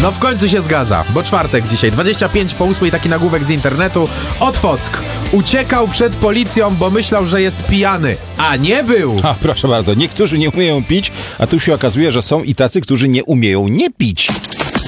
No w końcu się zgadza, bo czwartek dzisiaj, 25 po 8, taki nagłówek z internetu. Otwock uciekał przed policją, bo myślał, że jest pijany, a nie był. A proszę bardzo, niektórzy nie umieją pić, a tu się okazuje, że są i tacy, którzy nie umieją nie pić.